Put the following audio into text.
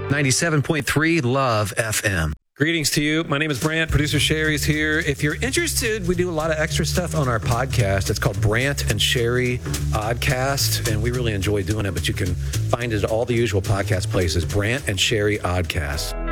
97.3 Love FM. Greetings to you. My name is Brant. Producer Sherry's here. If you're interested, we do a lot of extra stuff on our podcast. It's called Brant and Sherry Oddcast, and we really enjoy doing it, but you can find it at all the usual podcast places. Brant and Sherry Oddcast.